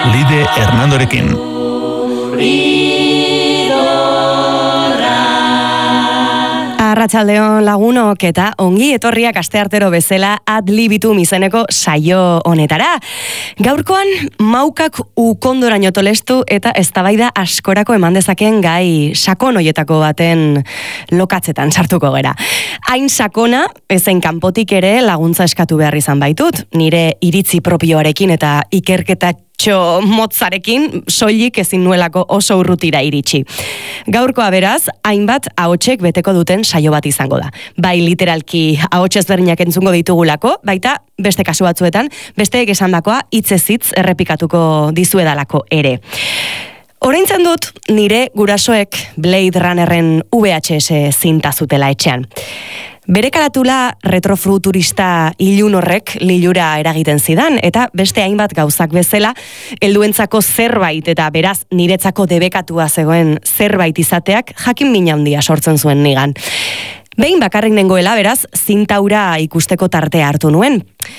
Lide Hernandorekin. Arratsaldeon lagunok eta ongi etorriak asteartero bezala Ad Libitum izeneko saio honetara. Gaurkoan maukak ukondoraino tolestu eta eztabaida askorako eman dezakeen gai sakon hoietako baten lokatzetan sartuko gera. Hain sakona, ezen kanpotik ere laguntza eskatu behar izan baitut, nire iritzi propioarekin eta ikerketa motzarekin soilik ezin nuelako oso urrutira iritsi. Gaurkoa beraz, hainbat ahotsek beteko duten saio bat izango da. Bai literalki ahots ezberdinak entzungo ditugulako, baita beste kasu batzuetan, besteek esandakoa hitzez hitz errepikatuko dizuedalako ere. Oraintzen dut nire gurasoek Blade Runnerren VHS zinta zutela etxean. Bere karatula retrofuturista ilun horrek lilura eragiten zidan, eta beste hainbat gauzak bezala, helduentzako zerbait eta beraz niretzako debekatua zegoen zerbait izateak jakin min handia sortzen zuen nigan. Behin bakarrik nengoela, beraz, zintaura ikusteko tartea hartu nuen.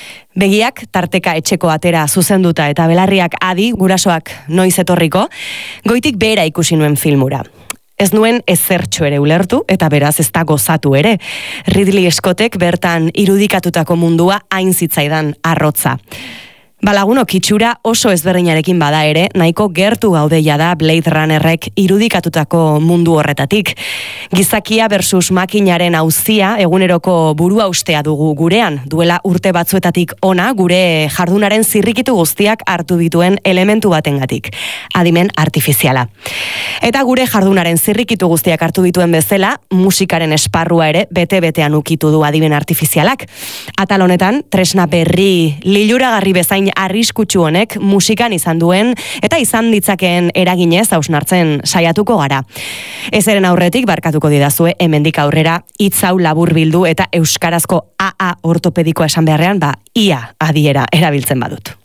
Begiak tarteka etxeko atera zuzenduta eta belarriak adi gurasoak noiz etorriko, goitik behera ikusi nuen filmura. Ez nuen ezertxo ere ulertu, eta beraz ez da gozatu ere. Ridley Scottek bertan irudikatutako mundua hain zitzaidan arrotza. Balagunok itxura oso ezberdinarekin bada ere, nahiko gertu gaudeia da Blade Runnerrek irudikatutako mundu horretatik. Gizakia versus makinaren auzia eguneroko burua ustea dugu gurean, duela urte batzuetatik ona gure jardunaren zirrikitu guztiak hartu dituen elementu batengatik, adimen artifiziala. Eta gure jardunaren zirrikitu guztiak hartu dituen bezala, musikaren esparrua ere bete-betean ukitu du adimen artifizialak. Atal honetan, tresna berri liluragarri bezain arriskutsu honek musikan izan duen eta izan ditzakeen eraginez hausnartzen saiatuko gara. Ezeren aurretik barkatuko didazue hemendik aurrera hitz hau labur bildu eta euskarazko AA ortopedikoa esan beharrean ia adiera erabiltzen badut.